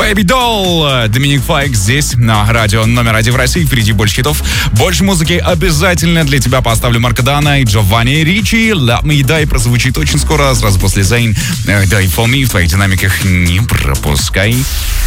Baby Doll, Доминик Файк здесь, на радио номер 1 в России. Впереди больше хитов, больше музыки. Обязательно для тебя поставлю Марка Дана и Джованни Ричи. Love Me Die прозвучит очень скоро, сразу после Zayn. Die For Me в твоих динамиках не пропускай.